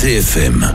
CFM,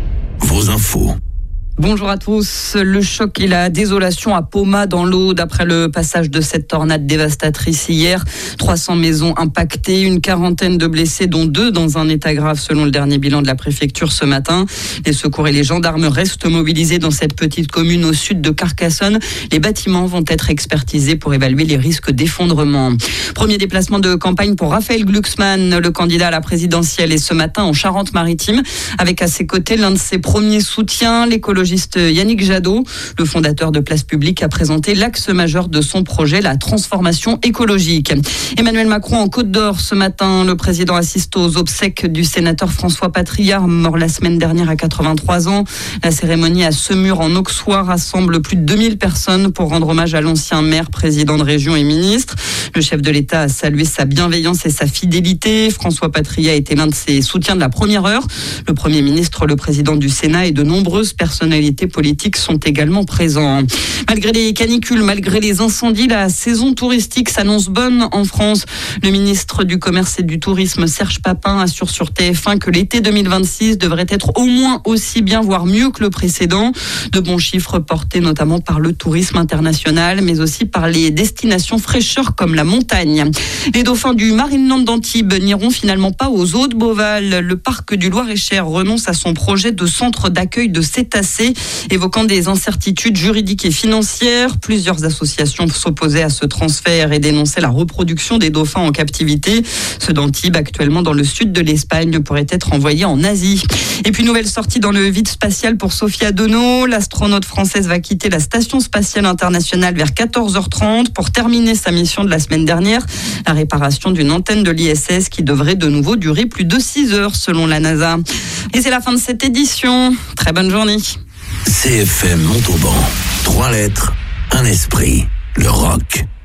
vos infos. Bonjour à tous. Le choc et la désolation à Poma dans l'Aude après le passage de cette tornade dévastatrice hier. 300 maisons impactées, une quarantaine de blessés dont 2 dans un état grave selon le dernier bilan de la préfecture ce matin. Les secours et les gendarmes restent mobilisés dans cette petite commune au sud de Carcassonne. Les bâtiments vont être expertisés pour évaluer les risques d'effondrement. Premier déplacement de campagne pour Raphaël Glucksmann, le candidat à la présidentielle, est ce matin en Charente-Maritime avec à ses côtés l'un de ses premiers soutiens, l'écologiste Yannick Jadot. Le fondateur de Place Publique a présenté l'axe majeur de son projet, la transformation écologique. Emmanuel Macron en Côte d'Or ce matin. Le président assiste aux obsèques du sénateur François Patriat, mort la semaine dernière à 83 ans. La cérémonie à Semur en Auxois rassemble plus de 2000 personnes pour rendre hommage à l'ancien maire, président de région et ministre. Le chef de l'État a salué sa bienveillance et sa fidélité. François Patriat était l'un de ses soutiens de la première heure. Le Premier ministre, le président du Sénat et de nombreuses personnalités politiques sont également présents. Malgré les canicules, malgré les incendies, la saison touristique s'annonce bonne en France. Le ministre du Commerce et du Tourisme, Serge Papin, assure sur TF1 que l'été 2026 devrait être au moins aussi bien, voire mieux que le précédent. De bons chiffres portés notamment par le tourisme international, mais aussi par les destinations fraîcheurs comme la montagne. Les dauphins du Marineland d'Antibes n'iront finalement pas aux eaux de Beauval. Le parc du Loir-et-Cher renonce à son projet de centre d'accueil de cétacés, évoquant des incertitudes juridiques et financières. Plusieurs associations s'opposaient à ce transfert et dénonçaient la reproduction des dauphins en captivité. Ceux d'Antibes, actuellement dans le sud de l'Espagne, pourraient être envoyés en Asie. Et puis, nouvelle sortie dans le vide spatial pour Sophia Dono. L'astronaute française va quitter la Station spatiale internationale vers 14h30 pour terminer sa mission de la semaine dernière, la réparation d'une antenne de l'ISS qui devrait de nouveau durer plus de 6 heures selon la NASA. Et c'est la fin de cette édition. Très bonne journée. CFM Montauban. 3 lettres, un esprit. Le rock.